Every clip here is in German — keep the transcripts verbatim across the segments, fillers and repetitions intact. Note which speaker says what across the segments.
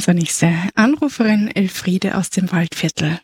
Speaker 1: Unsere nächste Anruferin Elfriede aus dem Waldviertel.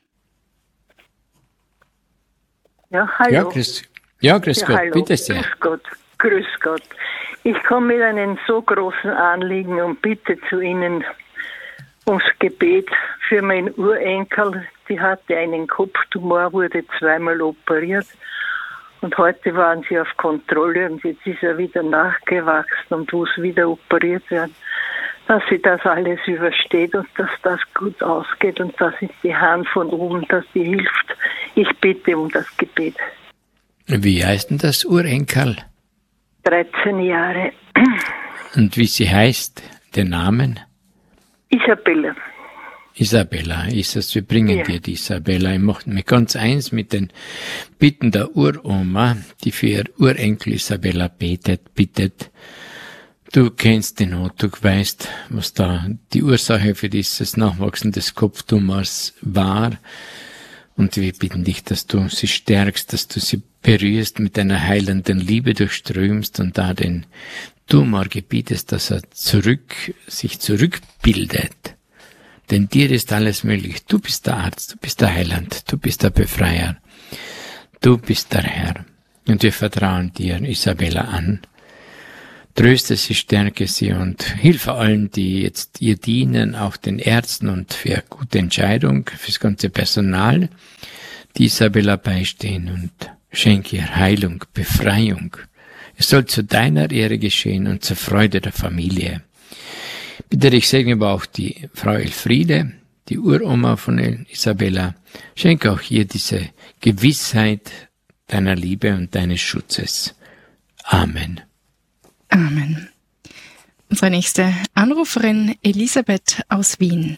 Speaker 2: Ja, hallo.
Speaker 3: Ja, grüß, ja, grüß
Speaker 2: ja,
Speaker 3: Gott,
Speaker 2: hallo.
Speaker 3: bitte sehr.
Speaker 2: Grüß Gott, grüß Gott. Ich komme mit einem so großen Anliegen und bitte zu Ihnen ums Gebet für meinen Urenkel. Die hatte einen Kopftumor, wurde zweimal operiert und heute waren sie auf Kontrolle und jetzt ist er wieder nachgewachsen und muss wieder operiert werden. Dass sie das alles übersteht und dass das gut ausgeht und das ist die Hand von oben, dass sie hilft. Ich bitte um das Gebet.
Speaker 3: Wie heißt denn das Urenkel?
Speaker 2: dreizehn Jahre.
Speaker 3: Und wie sie heißt, den Namen?
Speaker 2: Isabella.
Speaker 3: Isabella, ist es, wir bringen
Speaker 2: Ja.
Speaker 3: dir die Isabella. Ich mache mir ganz eins mit den Bitten der Uroma, die für ihr Urenkel Isabella betet, bittet. Du kennst die Not, du weißt, was da die Ursache für dieses Nachwachsen des Kopftumors war. Und wir bitten dich, dass du sie stärkst, dass du sie berührst, mit deiner heilenden Liebe durchströmst und da den Tumor gebietest, dass er zurück, sich zurückbildet. Denn dir ist alles möglich. Du bist der Arzt, du bist der Heiland, du bist der Befreier. Du bist der Herr. Und wir vertrauen dir, Isabella, an. Tröste sie, stärke sie und hilf allen, die jetzt ihr dienen, auch den Ärzten und für gute Entscheidung, fürs ganze Personal, die Isabella beistehen und schenke ihr Heilung, Befreiung. Es soll zu deiner Ehre geschehen und zur Freude der Familie. Bitte dich segne aber auch die Frau Elfriede, die Uroma von Isabella. Schenke auch ihr diese Gewissheit deiner Liebe und deines Schutzes. Amen.
Speaker 1: Amen. Unsere nächste Anruferin Elisabeth aus Wien.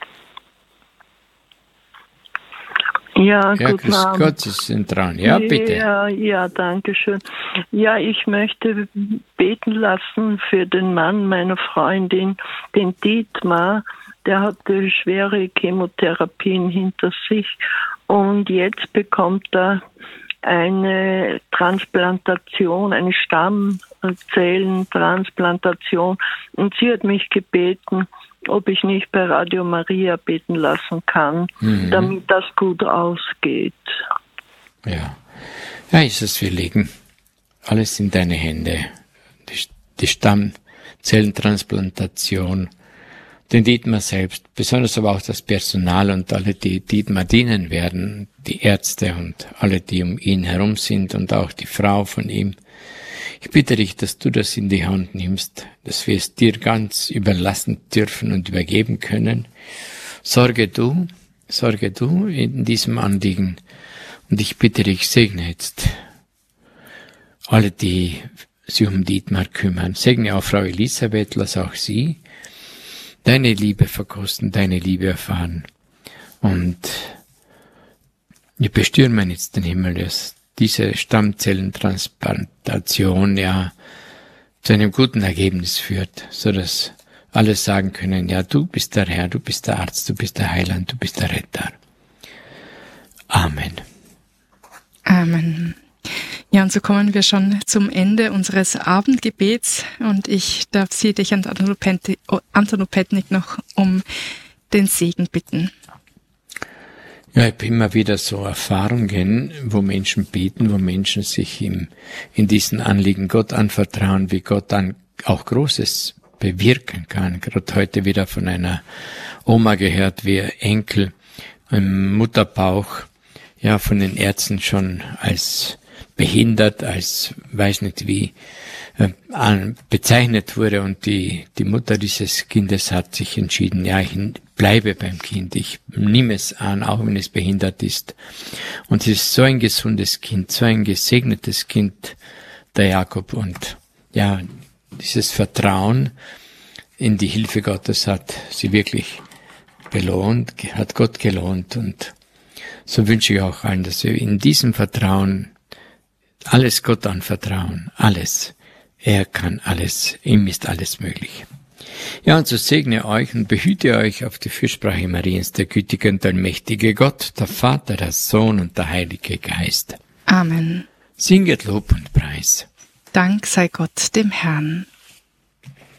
Speaker 4: Ja,
Speaker 3: Ja,
Speaker 4: guten
Speaker 3: grüß
Speaker 4: Abend.
Speaker 3: Gott, Sie sind dran. Ja, bitte.
Speaker 4: Ja, ja, danke schön. Ja, ich möchte beten lassen für den Mann meiner Freundin, den Dietmar. Der hatte schwere Chemotherapien hinter sich und jetzt bekommt er eine Transplantation, eine Stammzellentransplantation. Und sie hat mich gebeten, ob ich nicht bei Radio Maria beten lassen kann,
Speaker 3: Mhm.
Speaker 4: damit das gut ausgeht.
Speaker 3: Ja. Ja, Jesus, wir legen alles in deine Hände. Die, die Stammzellentransplantation, den Dietmar selbst, besonders aber auch das Personal und alle, die Dietmar dienen werden, die Ärzte und alle, die um ihn herum sind und auch die Frau von ihm. Ich bitte dich, dass du das in die Hand nimmst, dass wir es dir ganz überlassen dürfen und übergeben können. Sorge du, sorge du in diesem Anliegen. Und ich bitte dich, segne jetzt alle, die sich um Dietmar kümmern. Segne auch Frau Elisabeth, lass auch sie deine Liebe verkosten, deine Liebe erfahren. Und wir bestürmen jetzt den Himmel, dass diese Stammzellentransplantation ja zu einem guten Ergebnis führt, so dass alle sagen können, ja, du bist der Herr, du bist der Arzt, du bist der Heiland, du bist der Retter. Amen.
Speaker 1: Amen. Ja, und so kommen wir schon zum Ende unseres Abendgebets und ich darf Sie, dich und Antonio Petnik noch um den Segen bitten.
Speaker 3: Ja, ich habe immer wieder so Erfahrungen, wo Menschen beten, wo Menschen sich im, in diesen Anliegen Gott anvertrauen, wie Gott dann auch Großes bewirken kann. Gerade heute wieder von einer Oma gehört, wie ihr Enkel im Mutterbauch, ja, von den Ärzten schon als behindert, als weiß nicht wie, äh, bezeichnet wurde und die, die Mutter dieses Kindes hat sich entschieden, ja, ich bleibe beim Kind, ich nehme es an, auch wenn es behindert ist. Und es ist so ein gesundes Kind, so ein gesegnetes Kind, der Jakob, und ja, dieses Vertrauen in die Hilfe Gottes hat sie wirklich belohnt, hat Gott gelohnt, und so wünsche ich auch allen, dass wir in diesem Vertrauen alles Gott anvertrauen, alles. Er kann alles, ihm ist alles möglich. Ja, und so segne euch und behüte euch auf die Fürsprache Mariens, der gütige und allmächtige Gott, der Vater, der Sohn und der Heilige Geist.
Speaker 1: Amen.
Speaker 3: Singet Lob und Preis.
Speaker 1: Dank sei Gott dem Herrn.